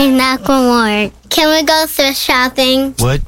Not one more. Can we go thrift shopping? What?